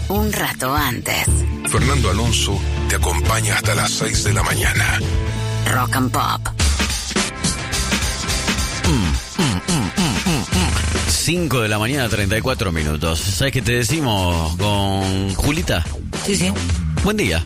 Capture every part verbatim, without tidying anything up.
un rato antes. Fernando Alonso te acompaña hasta las seis de la mañana. Rock and Pop. Mm, mm, mm, mm, mm, mm. cinco de la mañana, treinta y cuatro minutos. ¿Sabes qué te decimos con Julita? Sí, sí. Buen día.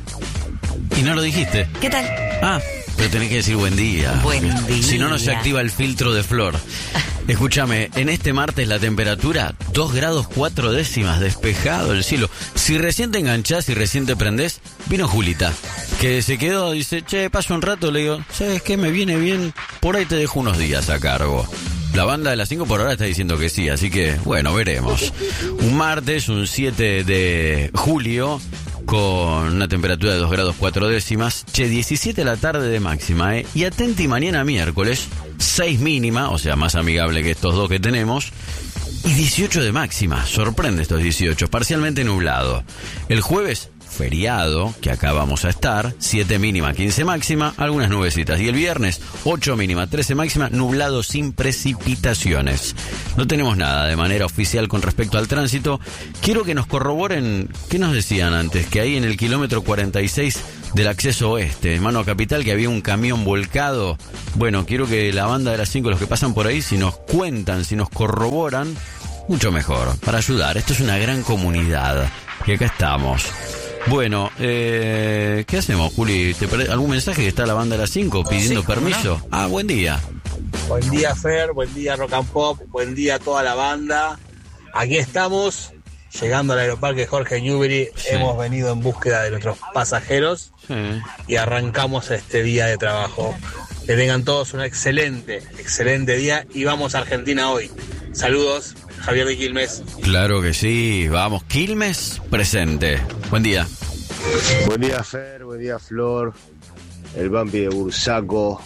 Y no lo dijiste. ¿Qué tal? Ah, pero tenés que decir buen día. Buen día. Si no, no se activa el filtro de Flor. Escúchame, en este martes la temperatura dos grados cuatro décimas, despejado el cielo. Si recién te enganchás y recién te prendés, vino Julita, que se quedó, dice, che, paso un rato, le digo, ¿sabes qué? Me viene bien, por ahí te dejo unos días a cargo. La banda de las cinco por hora está diciendo que sí, así que, bueno, veremos. Un martes, un siete de julio, con una temperatura de dos grados cuatro décimas. Che, diecisiete de la tarde de máxima, ¿eh? Y atenti mañana miércoles, seis mínima, o sea, más amigable que estos dos que tenemos. Y dieciocho de máxima. Sorprende estos dieciocho, parcialmente nublado. El jueves, feriado, que acá vamos a estar, siete mínima, quince máxima, algunas nubecitas. Y el viernes, ocho mínima, trece máxima, nublado sin precipitaciones. No tenemos nada de manera oficial con respecto al tránsito. Quiero que nos corroboren, ¿qué nos decían antes? Que ahí en el kilómetro cuarenta y seis del acceso oeste, en Mano a Capital, que había un camión volcado. Bueno, quiero que la banda de las cinco, los que pasan por ahí, si nos cuentan, si nos corroboran, mucho mejor, para ayudar. Esto es una gran comunidad, y acá estamos. Bueno, eh, ¿qué hacemos, Juli? ¿Te pare- ¿Algún mensaje que está la banda de las cinco pidiendo Sí, permiso? ¿no? Ah, buen día. Buen día, Fer, buen día, Rock and Pop, buen día a toda la banda. Aquí estamos, llegando al aeroparque Jorge Newbery. Sí. Hemos venido en búsqueda de nuestros pasajeros Sí. y arrancamos este día de trabajo. Que tengan todos un excelente, excelente día y vamos a Argentina hoy. Saludos, Javier de Quilmes. Claro que sí, vamos, Quilmes presente. Buen día. Buen día, Fer, buen día, Flor, el Bambi de Bursaco.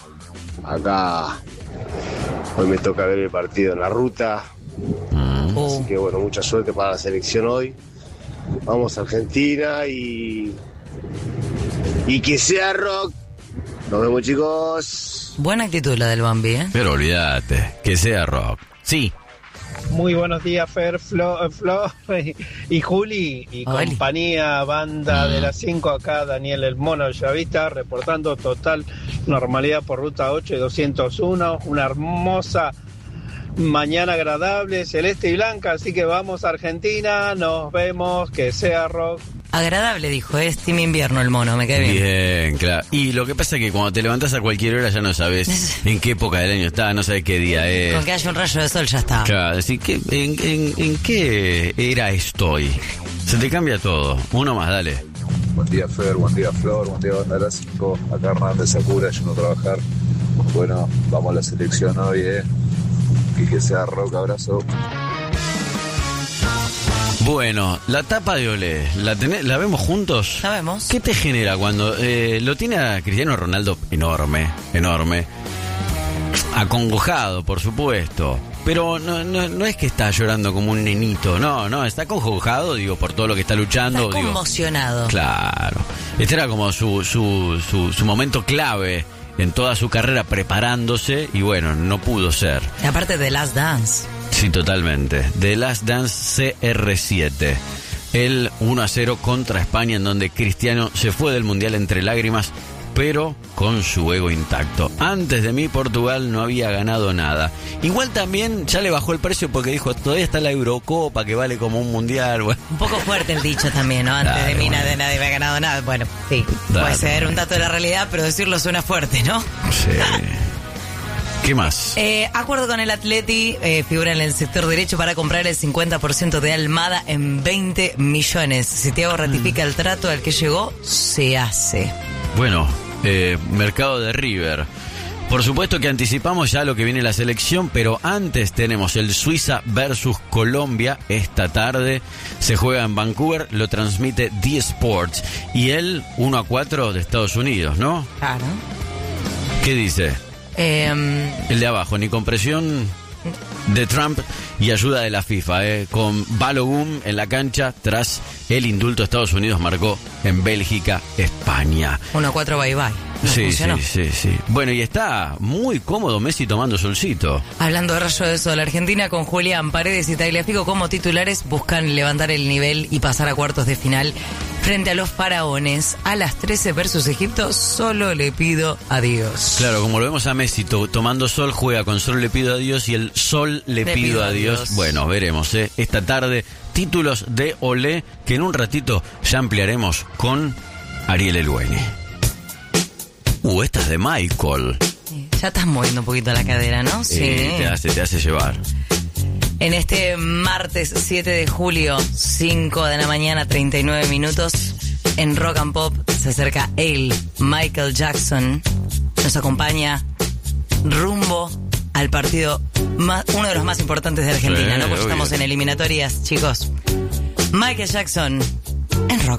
Acá hoy me toca ver el partido en la ruta, Mm. Oh. así que bueno, mucha suerte para la selección hoy. Vamos a Argentina y y que sea rock. Nos vemos, chicos. Buena actitud la del Bambi, ¿eh? Pero olvídate, que sea rock. Sí. Muy buenos días, Fer, Flo, Flo y, y Juli y Oli. compañía, banda de las cinco acá, Daniel el Mono Llavita, reportando total normalidad por ruta ocho y doscientos uno, una hermosa mañana agradable, celeste y blanca, así que vamos a Argentina, nos vemos, que sea rock. Agradable, dijo, es Team Invierno el mono, me cae bien. Bien, claro. Y lo que pasa es que cuando te levantás a cualquier hora ya no sabes en qué época del año está, no sabes qué día es. Con que haya un rayo de sol ya está. Claro, así que ¿en, en, en qué era estoy? Se te cambia todo. Uno más, dale. Buen día, Fer, buen día, Flor, buen día, banda de las cinco. Acá Hernán de Sakura, yendo a trabajar. Bueno, vamos a la selección hoy, eh. Y que sea rock, abrazo. Bueno, la tapa de Olé, ¿la, tenés, ¿la vemos juntos? Sabemos. ¿Qué te genera cuando eh, lo tiene a Cristiano Ronaldo enorme, enorme? Acongojado, por supuesto. Pero no, no, no es que está llorando como un nenito, no, no, está acongojado, digo, por todo lo que está luchando. Está digo, conmocionado. claro. Este era como su, su, su, su momento clave en toda su carrera preparándose y bueno, no pudo ser. Y aparte de Last Dance. Sí, totalmente. The Last Dance C R siete. El uno a cero contra España, en donde Cristiano se fue del Mundial entre lágrimas, pero con su ego intacto. Antes de mí, Portugal no había ganado nada. Igual también ya le bajó el precio porque dijo, todavía está la Eurocopa, que vale como un Mundial. Bueno. Un poco fuerte el dicho también, ¿no? Antes Claro, de mí bueno. nadie, nadie me ha ganado nada. Bueno, sí, Claro. puede ser un dato de la realidad, pero decirlo suena fuerte, ¿no? Sí. ¿Qué más? Eh, acuerdo con el Atleti, eh, figura en el sector derecho para comprar el cincuenta por ciento de Almada en veinte millones. Si Thiago ratifica el trato al que llegó, se hace. Bueno, eh, mercado de River. Por supuesto que anticipamos ya lo que viene la selección, pero antes tenemos el Suiza versus Colombia esta tarde. Se juega en Vancouver, lo transmite D Sports. Y el uno a cuatro de Estados Unidos, ¿no? Claro. ¿Qué dice? Eh, El de abajo, ni compresión de Trump y ayuda de la FIFA, eh, con Balogun en la cancha tras el indulto. Estados Unidos marcó en Bélgica, España. uno a cuatro, bye bye. No sí, funcionó. sí, sí, sí. Bueno, y está muy cómodo Messi tomando solcito. Hablando de rayo de sol, Argentina con Julián Paredes y Tagliafico como titulares buscan levantar el nivel y pasar a cuartos de final frente a los faraones. A las trece versus Egipto, solo le pido a Dios. Claro, como lo vemos a Messi to- tomando sol, juega con solo le pido a Dios y el sol le, Le pido, pido a a Dios. Dios. Bueno, veremos, ¿eh? Esta tarde, títulos de Olé, que en un ratito ya ampliaremos con Ariel Elueni. Uh, esta es de Michael. Ya estás moviendo un poquito la cadera, ¿no? Sí. Eh, te hace, te hace llevar. En este martes siete de julio, cinco de la mañana, treinta y nueve minutos, en Rock and Pop se acerca él, Michael Jackson. Nos acompaña rumbo al partido, más, uno de los más importantes de Argentina, Sí, ¿no? Porque obvio. estamos en eliminatorias, chicos. Michael Jackson en Rock.